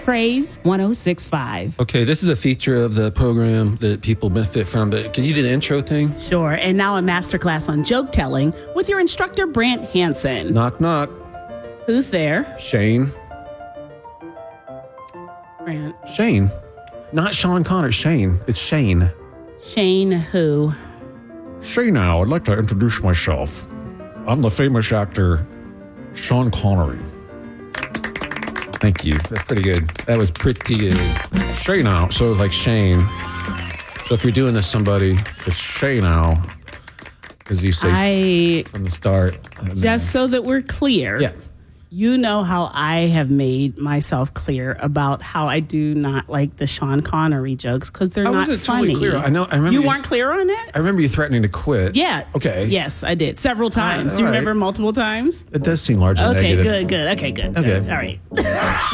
Praise 106.5. Okay, this is a feature of the program that people benefit from, but can you do the intro thing? Sure. And now a masterclass on joke telling with your instructor, Brant Hansen. Knock, knock. Who's there? Shane. Brant. Shane. Not Sean Connery. Shane. It's Shane. Shane who? Shane now, I'd like to introduce myself. I'm the famous actor, Sean Connery. Thank you. That's pretty good. That was pretty good. Shane now. So like Shane. So if you're doing this to somebody, it's Shane now. As you say from the start. Just so that we're clear. Yeah. You know how I have made myself clear about how I do not like the Sean Connery jokes because they're not funny. Totally clear. I remember you weren't clear on it? I remember you threatening to quit. Yeah. Okay. Yes, I did. Several times. Do you remember multiple times? It does seem largely negative. Okay, good. Okay, good. Okay. All right.